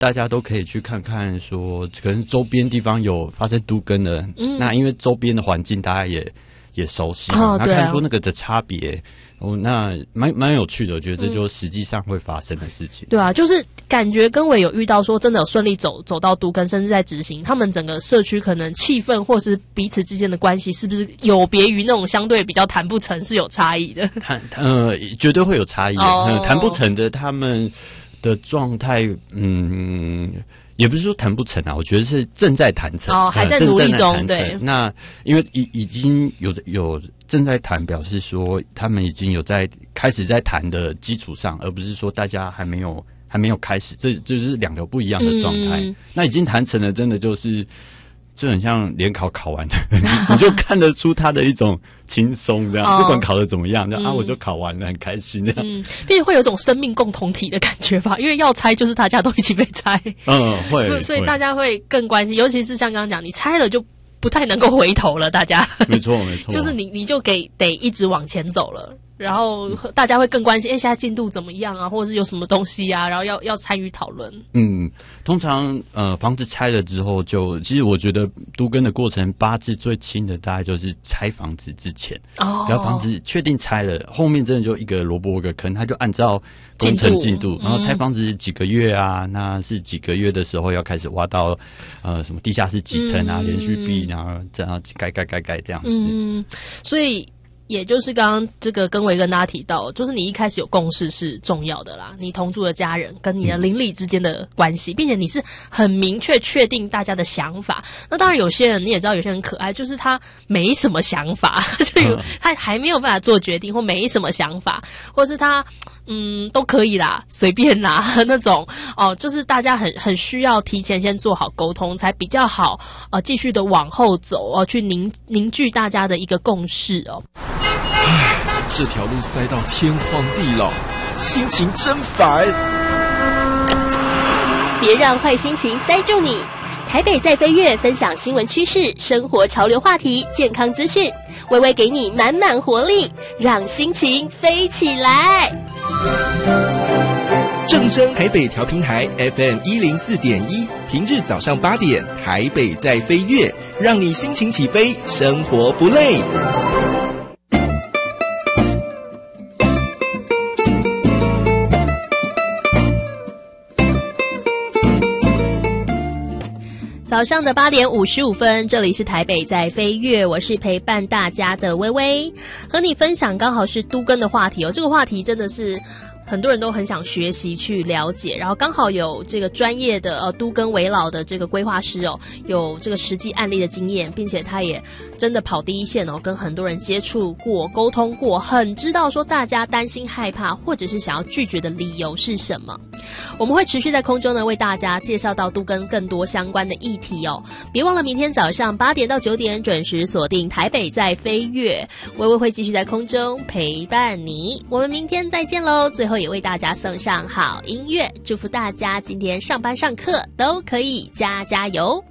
大家都可以去看看说可能周边地方有发生都更的，那因为周边的环境大家也熟悉嘛，那看说那个的差别。那蛮有趣的，我觉得这就实际上会发生的事情。 对啊，就是感觉跟我有遇到说真的有顺利走到都更，甚至在执行，他们整个社区可能气氛或是彼此之间的关系，是不是有别于那种相对比较谈不成是有差异的？ 绝对会有差异的。谈不成的他们的状态，也不是说谈不成啊，我觉得是正在谈成， 还在努力中。对， 那因为已经有正在谈，表示说他们已经有开始在谈的基础上，而不是说大家还没有开始，这就是两个不一样的状态。那已经谈成了，真的就很像联考考完的，你就看得出他的一种轻松，这样不管考得怎么样，我就考完了，很开心这样。 并且会有一种生命共同体的感觉吧，因为要拆就是大家都一起被拆。 会， 所以大家会更关心，尤其是像刚刚讲，你拆了就不太能够回头了，大家。没错，就是你就得一直往前走了。然后大家会更关心，现在进度怎么样啊，或者是有什么东西啊，然后要参与讨论。 通常房子拆了之后其实我觉得都更的过程八字最轻的大概就是拆房子之前，只要房子确定拆了，后面真的就一个萝卜一个坑，他就按照工程进度，然后拆房子几个月啊，那是几个月的时候要开始挖到什么地下室几层啊，连续壁，然后这样盖这样子。 所以也就是刚刚这个跟维跟大家提到，就是你一开始有共识是重要的啦，你同住的家人跟你的邻里之间的关系，并且你是很明确定大家的想法。那当然有些人你也知道，有些人可爱，就是他没什么想法，他还没有办法做决定，或没什么想法，或是他都可以啦，随便啦那种就是大家很需要提前先做好沟通，才比较好继续的往后走去凝聚大家的一个共识这条路塞到天荒地老，心情真烦。 别让坏心情塞住你。台北在飞跃分享新闻趋势、生活潮流话题、健康资讯，微微给你满满活力，让心情飞起来。 正声台北调频台 FM104.1，平日早上8点，台北在飞跃，让你心情起飞，生活不累。 早上的8点55分，这里是台北在飞跃，我是陪伴大家的微微，和你分享刚好是都更的话题这个话题真的是很多人都很想学习去了解，然后刚好有这个专业的都更危老的这个规划师有这个实际案例的经验，并且他也真的跑第一线跟很多人接触过、沟通过，很知道说大家担心、害怕或者是想要拒绝的理由是什么。我们会持续在空中呢为大家介绍到都更更多相关的议题别忘了明天早上8点到9点准时锁定台北在飞跃，微微会继续在空中陪伴你，我们明天再见咯。最后也为大家送上好音乐，祝福大家今天上班上课都可以加油。